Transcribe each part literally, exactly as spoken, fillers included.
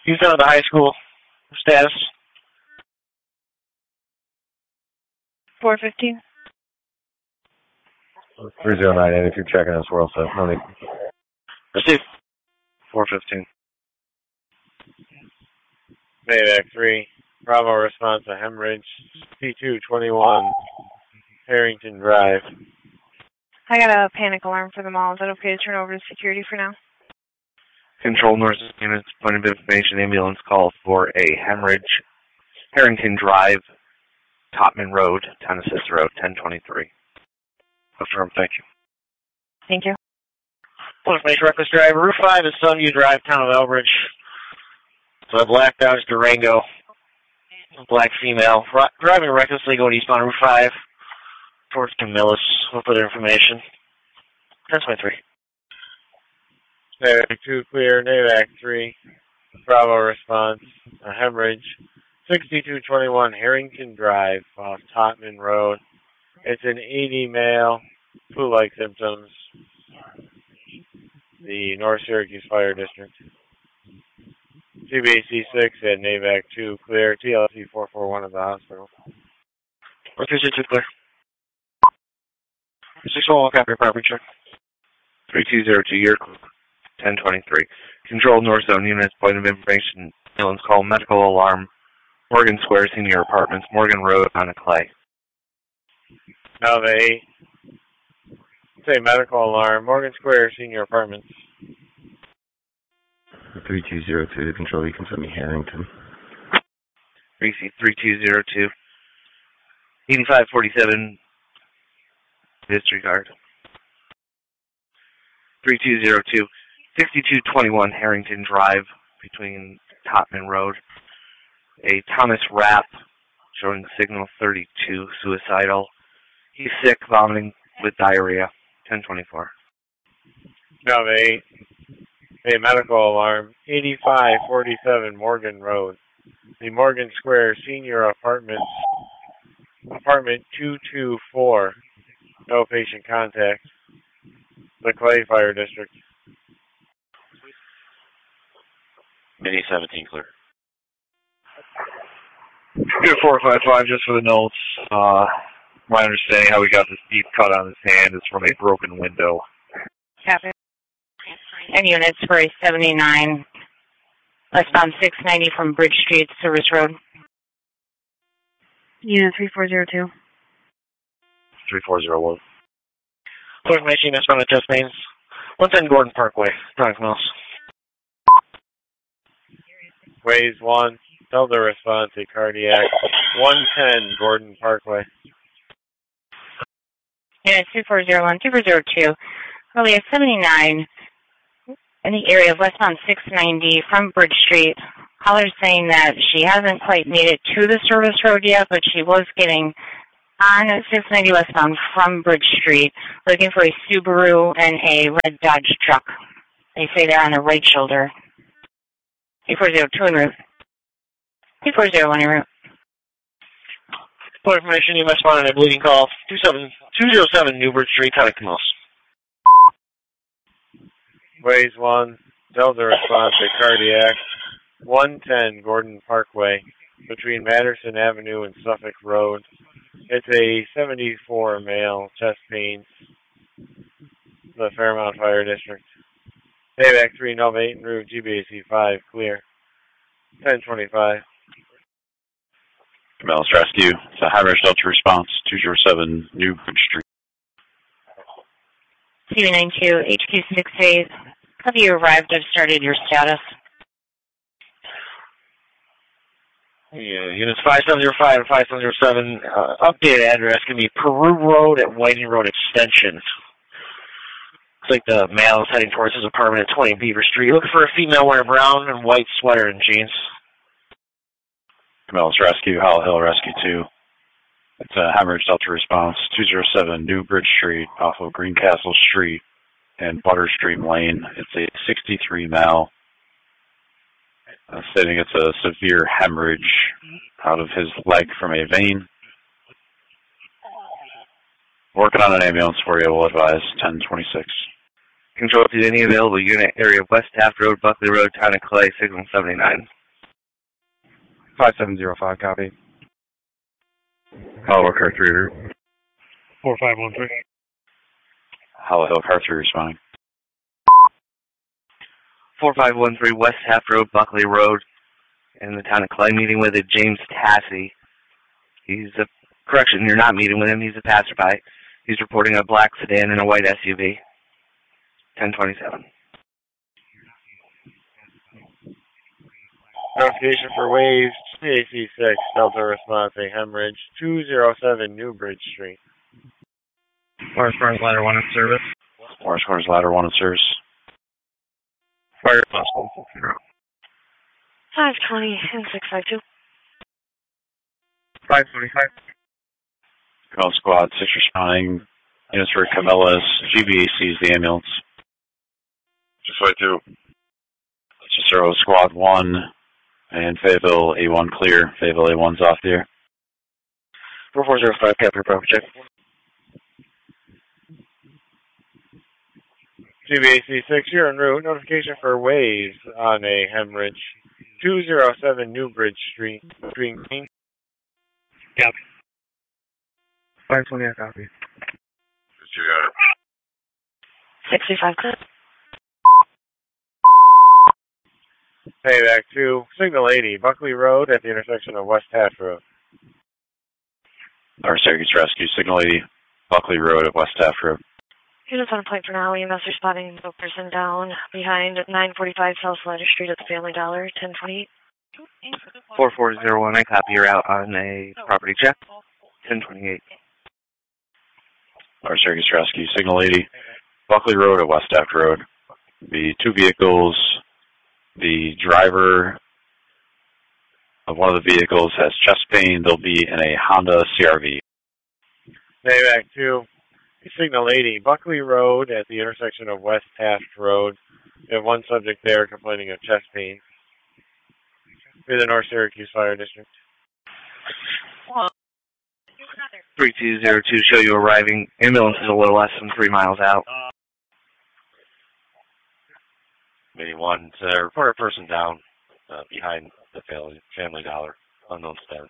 He's done at the high school. Status? four fifteen. three zero nine eight if you're checking us, we're all set. No need. Receive. four fifteen. Maybach three. Bravo response to hemorrhage. P two twenty-one. Harrington Drive. I got a panic alarm for them all. Is that okay to turn over to security for now? Control North units, point of information, ambulance call for a hemorrhage. Harrington Drive, Topman Road, Tennessee Road, ten twenty-three. Affirm, thank you. Thank you. Information, reckless driver, Route five is Sunview Drive, town of Elbridge. So a black Dodge Durango, a black female, driving recklessly going eastbound Route five towards Camillus. We'll put information. ten twenty-three. Maybach two clear, Maybach three. Bravo response, a hemorrhage. sixty-two twenty-one Harrington Drive off Topman Road. It's an eighty male, flu-like symptoms. The North Syracuse Fire District. C B A C six at Maybach two clear, T L C four four one at the hospital. four three six two clear. six one one copy property check. three two zero two, your ten twenty-three. Control North Zone units, point of information, ambulance call, medical alarm, Morgan Square Senior Apartments, Morgan Road, on a Clay. Now they say medical alarm, Morgan Square Senior Apartments. three two zero two to control, you can send me Harrington. three two zero two. eighty-five forty-seven, disregard. three two zero two. fifty-two twenty-one Harrington Drive between Topman Road. A Thomas Rapp showing signal thirty-two, suicidal. He's sick, vomiting with diarrhea. ten twenty-four. Now they a medical alarm, eighty-five forty-seven Morgan Road. The Morgan Square Senior Apartments, apartment two two four. No patient contact. The Clay Fire District. Mini seventeen clear. Good four five five, just for the notes. Uh, my understanding how we got this deep cut on his hand is from a broken window. Copy. And units for a seventy-nine, westbound six ninety from Bridge Street, Service Road. Unit three four zero two. three four zero one. Information is from the test mains. one ten Gordon Parkway, Bronx Mills. Ways one, Delta response to cardiac, one ten Gordon Parkway. Unit two four zero one, two four zero two. Earlier seventy-nine in the area of westbound six ninety from Bridge Street. Caller's saying that she hasn't quite made it to the service road yet, but she was getting on six ninety westbound from Bridge Street, looking for a Subaru and a red Dodge truck. They say they're on the right shoulder. two four zero two en route. two four zero one en route. For information, you must respond on a bleeding call. two zero seven Newbridge Street, Conic Mills. Ways one, Delta response to cardiac, one ten Gordon Parkway, between Madison Avenue and Suffolk Road. It's a seventy-four male, chest pains, the Fairmount Fire District. Payback three Nova eight en route, G B A C five, clear. ten twenty-five. Camillus Rescue, it's a high-risk Delta response, two zero seven Newbridge Street. C B nine two, H Q six eight. Have you arrived? I've started your status. Yeah, units five seven zero five and five seven zero seven. Uh, updated address can be Peru Road at Whiting Road Extension. Looks like the male is heading towards his apartment at twenty Beaver Street. Looking for a female wearing brown and white sweater and jeans. Camillus Rescue, Hollow Hill Rescue two. It's a hemorrhage Delta response, two zero seven Newbridge Street off of Greencastle Street and Butter Street Lane. It's a sixty-three male. Uh, stating it's a severe hemorrhage out of his leg from a vein. Working on an ambulance for you, we'll advise ten twenty-six. Control to any available unit area, West Taft Road, Buckley Road, Town of Clay, signal seventy-nine. five seven zero five, copy. Hollow car three route. four five one three. Hollow Hill car three responding. four five one three West Half Road, Buckley Road, in the town of Clay, meeting with a James Tassie. He's a, correction, you're not meeting with him, he's a passerby. He's reporting a black sedan and a white S U V. ten twenty-seven. Notification for Waves, G A C six, Delta response, a hemorrhage, two oh seven Newbridge Street. Morris Corners Ladder one in service. Morris Corners Ladder one in service. Fire response. five twenty and six five two. five twenty-five. Camilla Squad six responding. Units for Cabela's. G B A C is the ambulance. Just five two. Cicero Squad one and Fayetteville A one clear. Fayetteville A one's off the air. four four zero five, Captain Bravo, check. G B A C six, you're en route. Notification for Waves on a hemorrhage, two oh seven Newbridge Street, between King. Copy. five twenty, I copy. You got it. sixty-five, clear. Payback two, Signal eighty, Buckley Road at the intersection of West Hatch Road. Our Syracuse Rescue, Signal eighty, Buckley Road at West Half Road. Units on point for now. E M S are spotting no person down behind nine forty-five South Ladder Street at the Family Dollar, ten twenty-eight. four four zero one, I copy. You're out on a property check. ten twenty-eight. Our Syracuse Rescue, Signal eighty, Buckley Road at West Half Road. The two vehicles, the driver of one of the vehicles has chest pain. They'll be in a Honda C R V. Payback two, Signal eighty, Buckley Road at the intersection of West Taft Road. You have one subject there complaining of chest pain. We're the North Syracuse Fire District. three two zero two, show you arriving. Ambulance is a little less than three miles out. Maybe one. So report a person down uh, behind the family, family Dollar. Unknown status.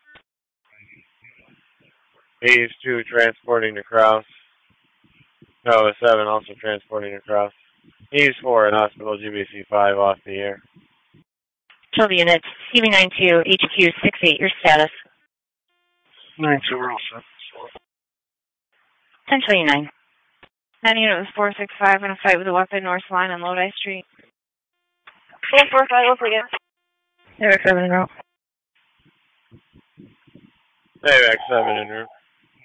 Hayes two transporting to Crouse. Nova seven also transporting to Crouse. Hayes four in hospital, G B C five off the air. Kill the units. C V ninety-two, H Q six eight, your status. nine two, we're all set. ten twenty-nine. That unit was four six five in a fight with a weapon north line on Lodi Street. four four five, we'll forget. Eric seven in route. Payback seven en route.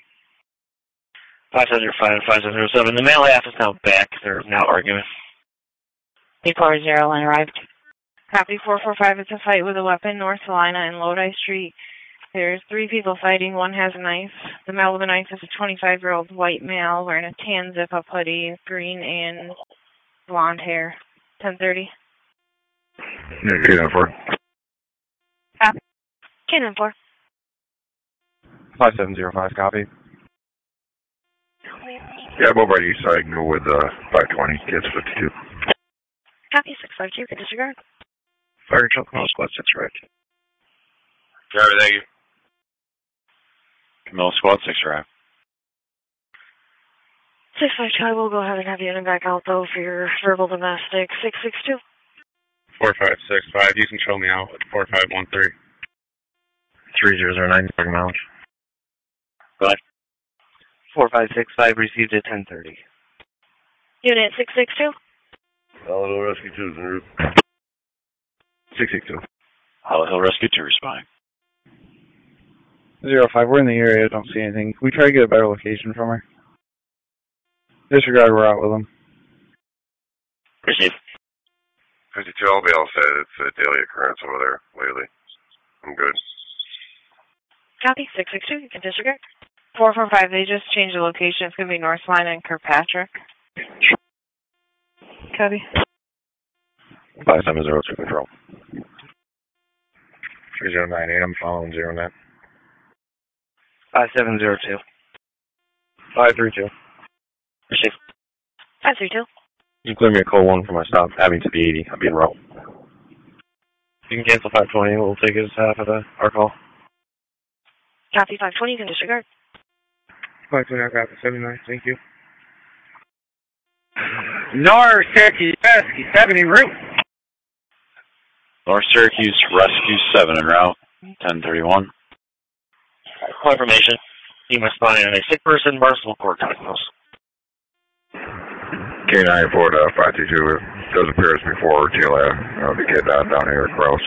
five seven zero five and five seven zero seven. The male half is now back. They're now arguing. eight four zero line arrived. Copy four four five. It's a fight with a weapon north Salina and Lodi Street. There's three people fighting. One has a knife. The male with the knife is a twenty-five-year-old white male wearing a tan zip-up hoodie, green and blonde hair. ten thirty. Yeah, K nine four. Copy. K nine four. five seven zero five, copy. Yeah, I'm over on the east side. Go with uh, five twenty. Gets fifty-two. Copy six five two. Disregard. Fire truck, Camilla Squad six, right. All right, thank you. Camilla Squad six arrive. six five two. I will go ahead and have you in back out, though, for your verbal domestic. six six two. four five six five, you can show me out at four five one three. three zero zero nine, Morgan Mileage. Go ahead. four five six five received at ten thirty. Unit six six two. Hollow Hill Rescue two is en route. six six two. Hollow Hill Rescue two responding. Zero five, we're in the area, don't see anything. Can we try to get a better location from her? Disregard, we're out with them. Receive. fifty-two, I'll be all set. It's a daily occurrence over there lately. I'm good. Copy six six two. You can disregard. four four five, they just changed the location. It's going to be North Line and Kirkpatrick. Copy. five seven zero two control. three zero nine eight, I'm following zero net. five seven zero two. five three two. Receive. five three two. You can clear me a call one for my stop, having to the eighty. I'll be in route. You can cancel five twenty. We'll take it as half of the, our call. Copy five twenty, you can disregard. five twenty, I got the seventy-nine. Thank you. North Syracuse Rescue seven en route. North Syracuse Rescue seven en route, ten thirty-one. Call information. Team responding on a sick person, Barnstable Court House. K nine four to five two two. Does appear as before T L F. Uh, the kid uh, down here at Cross.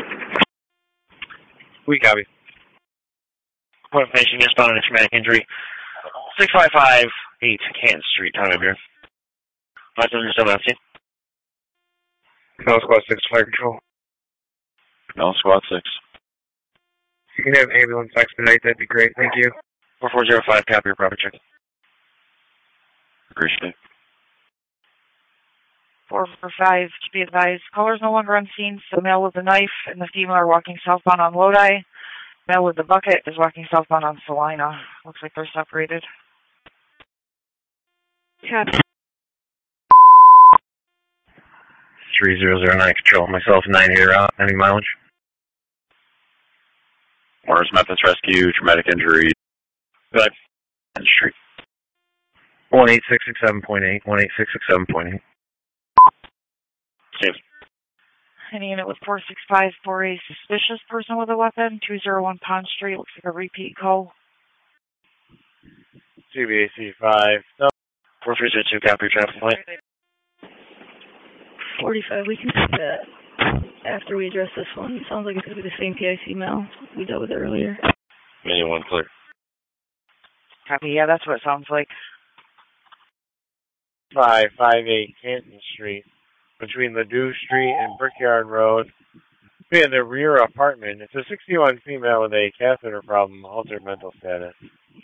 We copy. Call information. Responding to traumatic injury. six five five eight Canton Street, time of here. five seven seven out scene. Canal Squad six, fire control. Canal Squad six. You can have ambulance expedite, that'd be great. Thank you. four four zero five, copy your proper check. Appreciate it. four four five, to be advised, callers no longer on scene, so the male with the knife and the female are walking southbound on Lodi. Male with the bucket is walking southbound on Salina. Looks like they're separated. Copy. three zero zero nine, control. Myself, nine eight out. Any mileage? Morris Memphis Rescue, traumatic injury. Good. Canton Street. one eight six six seven point eight. one eight six six seven point eight. Save. Any unit with four six five for a suspicious person with a weapon. two oh one Pond Street. Looks like a repeat call. C B A C five. No. four three zero two, copy your traffic light. forty-five, we can do that after we address this one. It sounds like it's going to be the same P I C mail we dealt with earlier. Menu one clear. Copy, yeah, that's what it sounds like. five five eight Canton Street. Between Ladue Street and Brickyard Road. In the rear apartment. It's a sixty-one female with a catheter problem, altered mental status.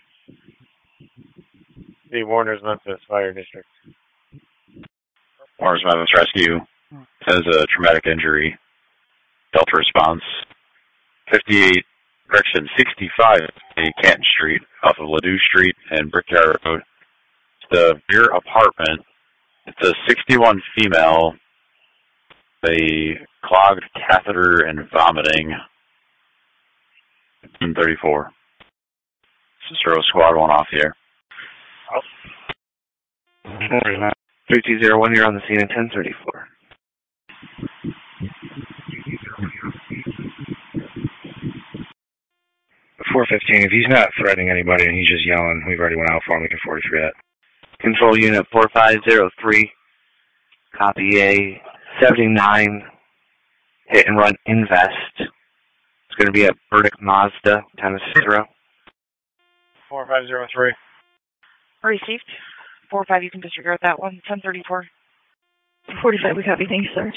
The Warner's Memphis Fire District. Morris Memphis Rescue has a traumatic injury. Delta response. fifty-eight, correction, sixty-five Canton Street off of Ladue Street and Brickyard Road. The rear apartment. It's a sixty-one female. A clogged catheter and vomiting. ten thirty-four. Cicero Squad one off the air. three two zero one, you're on the scene at ten thirty-four. four fifteen, if he's not threatening anybody and he's just yelling, we've already went out for him, we can forty-three that. Control unit four five zero three, copy a seventy-nine hit and run invest. It's going to be a Burdick Mazda, ten zero. four five zero three. Received. four five, you can disregard that one. ten thirty-four. forty-five, we copy. Thank you, Sarge.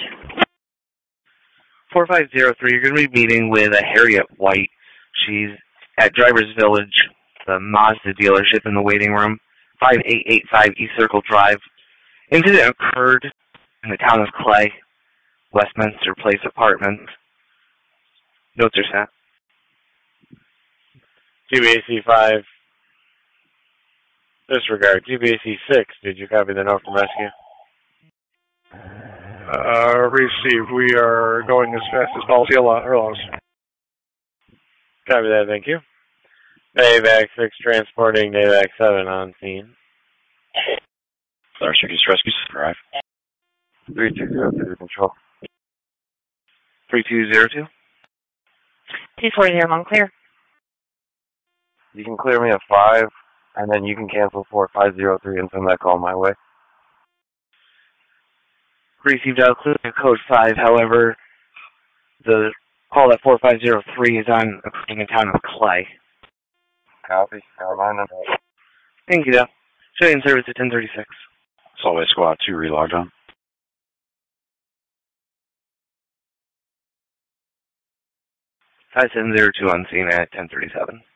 four five zero three, you're going to be meeting with a Harriet White. She's at Drivers Village, the Mazda dealership in the waiting room. five eight eight five East Circle Drive. Incident occurred in the town of Clay, Westminster Place Apartments. Notes are sent. G B A C five. Disregard. G B A C six. Did you copy the note from rescue? Uh, received. We are going as fast as policy allows. Copy that, thank you. AVAC six transporting AVAC seven on scene. North Syracuse Rescue, arrive. three two zero two, control. three two zero two. two forty zero one, clear. You can clear me at five, and then you can cancel four five zero three and send that call my way. Received out clear code five, however, the call at four five zero three is on occurring in town of Clay. Copy. Never mind. Thank you, though. Showing service at ten thirty-six. Solway Squad two relogged on. five seven zero two on scene at ten thirty-seven.